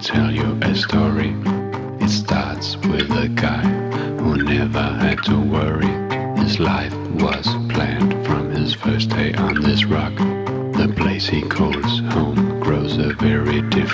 tell you a story. It starts with a guy who never had to worry. His life was planned from his first day on this rock. The place he calls home grows a very different